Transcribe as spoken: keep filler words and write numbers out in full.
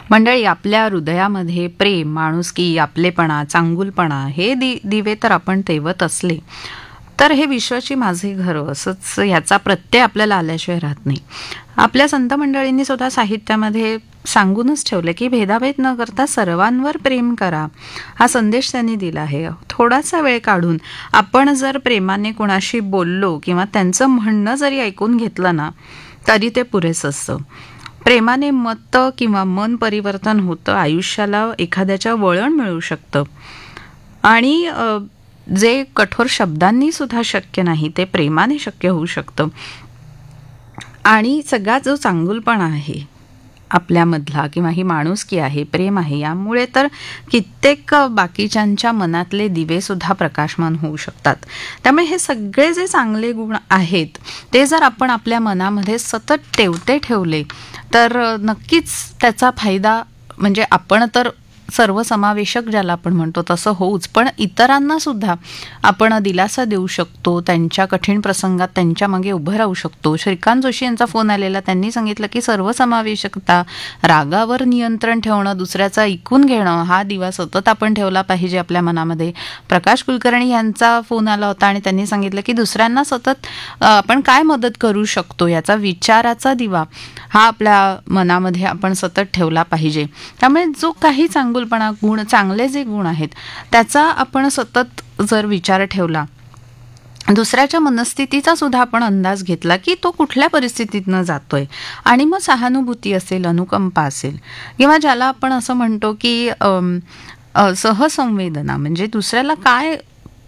मंडळी, आपल्या हृदयामध्ये प्रेम, माणुसकी, आपलेपणा, चांगुलपणा हे दि दिवे तर आपण तेवत असले तर हे विश्वाची माझे घर असंच ह्याचा प्रत्यय आपल्याला आल्याशिवाय राहत नाही. आपल्या संत मंडळींनी सुद्धा साहित्यामध्ये सांगूनच ठेवले की भेदाभेद न करता सर्वांवर प्रेम करा, हा संदेश त्यांनी दिला आहे. थोडासा वेळ काढून आपण जर प्रेमाने कुणाशी बोललो किंवा त्यांचं म्हणणं जरी ऐकून घेतलं ना तरी ते पुरेसं असतं. प्रेमाने मत किंवा मन परिवर्तन होतं, आयुष्याला एखाद्याच्या वळण मिळू शकतं आणि जे कठोर शब्दांनी सुद्धा शक्य नाही ते प्रेमाने शक्य होऊ शकतं. आणि सगळा जो चांगुलपणा आहे आपल्यामधला किंवा ही माणुसकी आहे, प्रेम आहे, यामुळे तर कित्येक बाकीच्यांच्या मनातले दिवे सुद्धा प्रकाशमान होऊ शकतात. त्यामुळे हे सगळे जे चांगले गुण आहेत ते जर आपण आपल्या मनामध्ये सतत ठेवते ठेवले तर नक्कीच त्याचा फायदा म्हणजे आपण तर सर्वसमावेशक ज्याला आपण म्हणतो तसं होऊच, पण इतरांना सुद्धा आपण दिलासा देऊ शकतो, त्यांच्या कठीण प्रसंगात त्यांच्या मागे उभं राहू शकतो. श्रीकांत जोशी यांचा फोन आलेला, त्यांनी सांगितलं की सर्वसमावेशकता, रागावर नियंत्रण ठेवणं, दुसऱ्याचं ऐकून घेणं हा दिवा सतत आपण ठेवला पाहिजे आपल्या मनामध्ये. प्रकाश कुलकर्णी यांचा फोन आला होता आणि त्यांनी सांगितलं की दुसऱ्यांना सतत आपण काय मदत करू शकतो याचा विचाराचा दिवा हा आपल्या मनामध्ये आपण सतत ठेवला पाहिजे. त्यामुळे जो काही चांगुलपणा, गुण, चांगले जे गुण आहेत त्याचा आपण सतत जर विचार ठेवला, दुसऱ्याच्या मनस्थितीचा सुद्धा आपण अंदाज घेतला की तो कुठल्या परिस्थितीतनं जातोय आणि मग सहानुभूती असेल, अनुकंपा असेल किंवा ज्याला आपण असं म्हणतो की सहसंवेदना, म्हणजे दुसऱ्याला काय